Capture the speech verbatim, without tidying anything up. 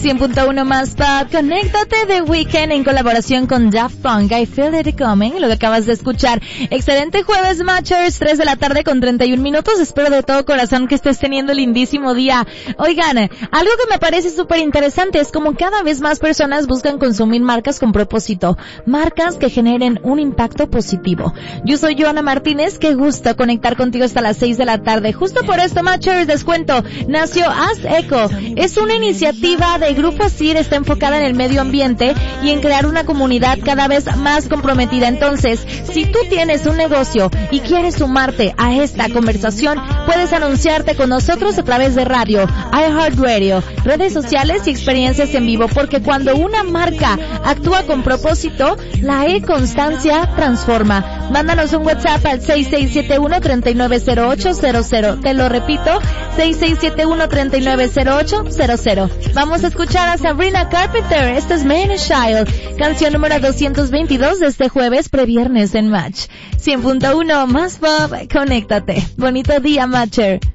cien punto uno más pop, conéctate de Weekend en colaboración con Daft Punk, I Feel It Coming, lo que acabas de escuchar. Excelente jueves, Matchers, tres de la tarde con treinta y un minutos, espero de todo corazón que estés teniendo lindísimo día. Oigan, algo que me parece súper interesante es como cada vez más personas buscan consumir marcas con propósito, marcas que generen un impacto positivo. Yo soy Joana Martínez, qué gusto conectar contigo hasta las seis de la tarde. Justo por esto, Matchers, descuento, nació Haz Eco, es una iniciativa de Grupo ASIR, está enfocada en el medio ambiente y en crear una comunidad cada vez más comprometida. Entonces, si tú tienes un negocio y quieres sumarte a esta conversación, puedes anunciarte con nosotros a través de radio, iHeartRadio, redes sociales y experiencias en vivo, porque cuando una marca actúa con propósito, la e-constancia transforma. Mándanos un WhatsApp al seis seis siete uno, tres nueve cero ocho cero cero. Te lo repito, seis seis siete uno, tres nueve cero ocho cero cero. Vamos a escuchar a Sabrina Carpenter, este es Man Child, canción número doscientos veintidós de este jueves previernes en Match. cien punto uno más pop, conéctate. Bonito día, Matcher.